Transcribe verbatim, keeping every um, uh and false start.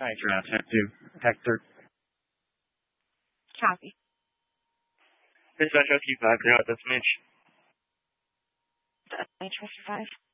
Thanks, Route ten two. Hector. Copy. Dispatch Rescue five, they're out. That's Mitch. That's Mitch, Rescue five.